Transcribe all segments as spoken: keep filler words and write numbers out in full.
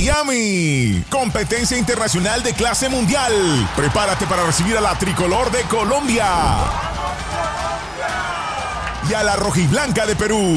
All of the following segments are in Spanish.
Miami. Competencia internacional de clase mundial. Prepárate para recibir a la tricolor de Colombia y a la rojiblanca de Perú.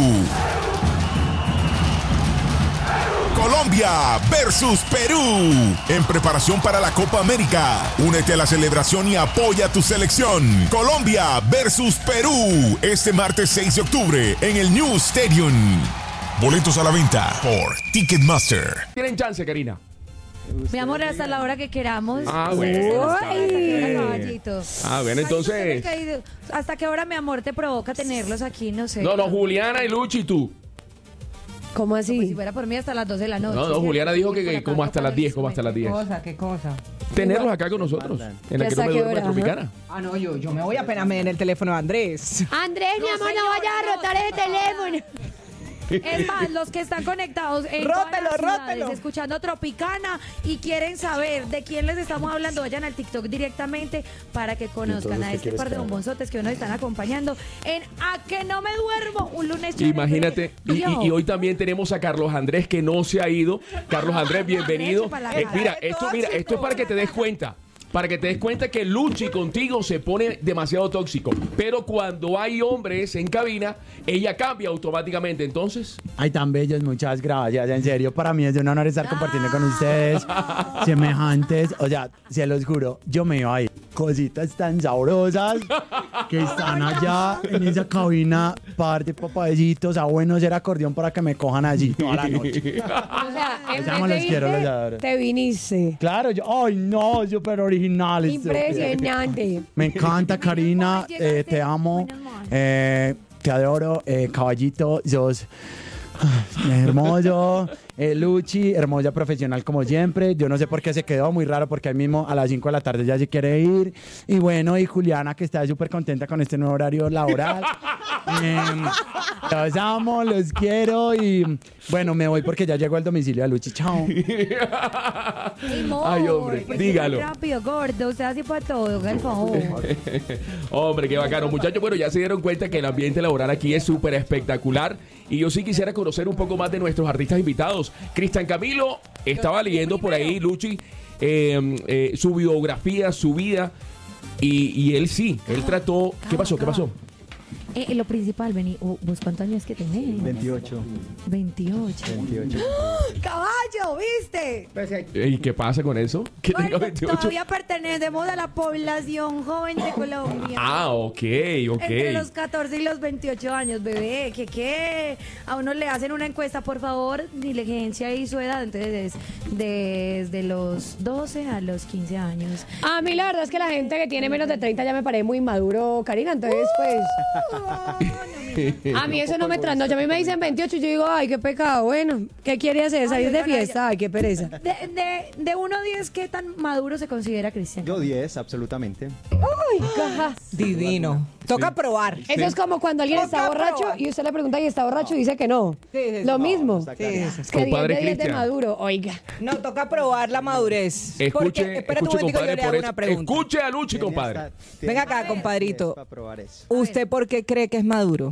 Colombia versus Perú, en preparación para la Copa América. Únete a la celebración y apoya a tu selección. Colombia versus Perú, este martes seis de octubre en el New Stadium. Boletos a la venta por Ticketmaster. Tienen chance, Karina. Mi amor, hasta la hora que queramos. Ah, bueno. Ay. Ah, bueno, entonces. ¿Hasta qué hora, mi amor, te provoca tenerlos aquí? No sé. No, no, Juliana y Luchi, y tú. ¿Cómo así? Pues si fuera por mí hasta las doce de la noche. No, no, Juliana dijo que, que como hasta las diez, como hasta las diez. ¿Qué cosa? ¿Qué cosa? Tenerlos acá con nosotros, en la que no me duermo de Tropicana. Ah, no, yo, yo me voy apenas me den el teléfono de Andrés. Andrés, mi amor, no vayas a rotar ese teléfono. Es más, los que están conectados en Rótelo, todas las ciudades, rótelo. escuchando Tropicana y quieren saber de quién les estamos hablando, vayan al TikTok directamente para que conozcan a este par de bombonzotes que hoy nos están acompañando en A Que No Me Duermo, un lunes. Imagínate, y, y, y hoy también tenemos a Carlos Andrés que no se ha ido. Carlos Andrés, bienvenido. Eh, mira, esto, mira, esto es para que te des cuenta. Para que te des cuenta que Luchi contigo se pone demasiado tóxico. Pero cuando hay hombres en cabina, ella cambia automáticamente. Entonces. Ay, tan bellos, muchas gracias. En serio, para mí es un honor estar compartiendo con ustedes. Semejantes. O sea, se los juro, yo me iba a ir. Cositas tan sabrosas que están allá en esa cabina. Parte papayecitos, a bueno ser acordeón para que me cojan allí toda la noche. O sea, en Llamo, vez los de quiero, irte, los adoro. te viniste. Claro, yo. Ay, no, súper original. Impresionante. Me encanta, Karina. Eh, te amo. Eh, te adoro. Eh, caballito, sos hermoso. Eh, Luchi, hermosa profesional como siempre. Yo no sé por qué se quedó muy raro porque ahí mismo a las cinco de la tarde ya se quiere ir. Y bueno, y Juliana que está súper contenta con este nuevo horario laboral. eh, los amo, los quiero y bueno, me voy porque ya llegó al domicilio de Luchi. Chao. Ay, hombre, dígalo. Rápido, gordo, usted así para todo, por favor. Hombre, qué bacano, muchachos. Bueno, ya se dieron cuenta que el ambiente laboral aquí es súper espectacular. Y yo sí quisiera conocer un poco más de nuestros artistas invitados. Cristian Camilo, estaba leyendo por ahí, Luchi, eh, eh, su biografía, su vida. Y, y él sí, él trató. ¿Qué pasó? ¿Qué pasó? Eh, lo principal, vení, oh, ¿vos cuántos años que tenés? veintiocho. veintiocho. veintiocho. ¡Oh! ¡Caballo! ¿Viste? ¿Y qué pasa con eso? Que Bueno, tenga veintiocho. todavía pertenecemos a la población joven de Colombia. Ah, ok, ok. Entre los catorce y los veintiocho años, bebé. ¿Qué qué? A uno le hacen una encuesta, por favor, diligencia y su edad. Entonces, desde, desde los doce a los quince años. A mí la verdad es que la gente que tiene menos de treinta ya me parece muy maduro, Karina. Entonces, pues... A mí eso no me trasnocha. A mí me dicen veintiocho y yo digo, ay, qué pecado. Bueno, ¿qué quiere hacer? ¿Salir de fiesta? Ay, qué pereza. De, de, de uno a diez, ¿qué tan maduro se considera Cristian? Yo diez, absolutamente. Uy, caja. Divino. Toca probar. Eso es como cuando alguien Toca está borracho probar. y usted le pregunta y está borracho y dice que no. Sí, sí, sí. Lo No, mismo. está Sí, claro. sí, sí. Que diez Compadre de diez de Cristian. maduro. Oiga. No, toca probar la madurez. Escuche, Porque, espérate un escuche, momentico, yo compadre, le por hago eso. una pregunta. Escuche a Luchi, compadre. Tiene hasta- tiene Venga acá, hasta compadrito. diez para probar eso. ¿Usted por qué cree que es maduro?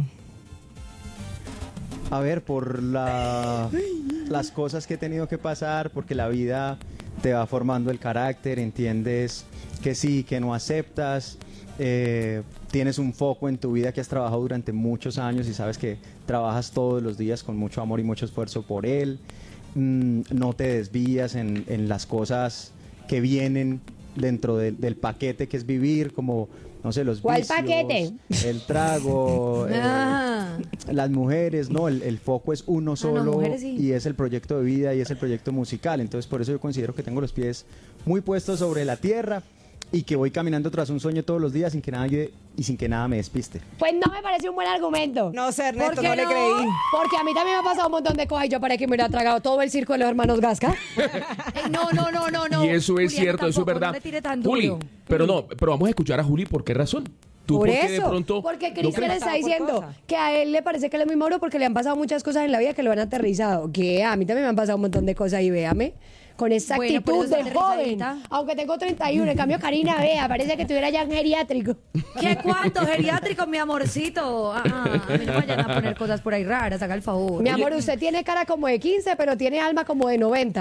A ver, por la, las cosas que he tenido que pasar, porque la vida te va formando el carácter, entiendes que sí, que no aceptas, eh, tienes un foco en tu vida que has trabajado durante muchos años y sabes que trabajas todos los días con mucho amor y mucho esfuerzo por él, mm, no te desvías en, en las cosas que vienen dentro del, del paquete que es vivir, como, no sé, los ¿Cuál vicios, paquete? el trago, eh, Ah. las mujeres, no, el, el foco es uno solo mujeres sí. y es el proyecto de vida y es el proyecto musical, entonces por eso yo considero que tengo los pies muy puestos sobre la tierra y que voy caminando tras un sueño todos los días sin que nadie y sin que nada me despiste. Pues no me parece un buen argumento. No sé, Ernesto, ¿Por qué no le no? creí. Porque a mí también me ha pasado un montón de cosas y yo parece que me hubiera tragado todo el circo de los hermanos Gasca. Eh, no, no, no, no, no. Y eso es Julián, cierto, eso es tampoco, verdad. No le tire tan Juli, duro. pero no, pero vamos a escuchar a Juli, ¿por qué razón? ¿Tú Por por qué de eso, pronto porque no Cristian crees? está Por diciendo cosas. que a él le parece que él es muy maduro porque le han pasado muchas cosas en la vida que lo han aterrizado. Que a mí también me han pasado un montón de cosas y véame, con esa Bueno, por actitud eso de está joven. aterrizadita. Aunque tengo treinta y uno, en cambio Karina, vea, parece que estuviera ya en geriátrico. ¿Qué cuánto? Geriátrico, mi amorcito. Ah, ah, a mí no vayan a poner cosas por ahí raras, haga el favor. Mi amor, usted tiene cara como de quince, pero tiene alma como de noventa.